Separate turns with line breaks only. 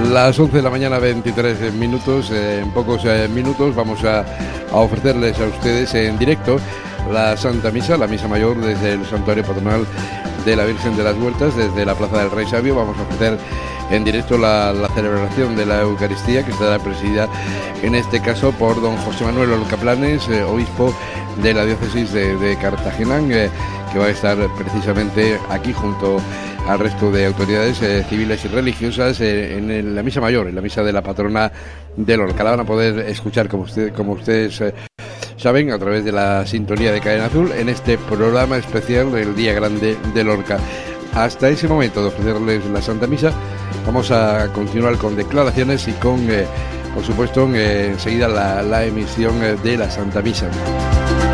Las 11 de la mañana, 23 minutos. En pocos minutos vamos a ofrecerles a ustedes en directo la Santa Misa, la Misa Mayor desde el Santuario Patronal de la Virgen de las Huertas, desde la Plaza del Rey Sabio. Vamos a ofrecer en directo la celebración de la Eucaristía, que estará presidida en este caso por don José Manuel Olcaplanes, obispo de la diócesis de Cartagena, que va a estar precisamente aquí junto al resto de autoridades civiles y religiosas en la Misa Mayor, en la Misa de la Patrona de Lorca. La van a poder escuchar, como ustedes saben, a través de la sintonía de Cadena Azul, en este programa especial del Día Grande de Lorca. Hasta ese momento de ofrecerles la Santa Misa, vamos a continuar con declaraciones y con, por supuesto, enseguida la emisión de la Santa Misa.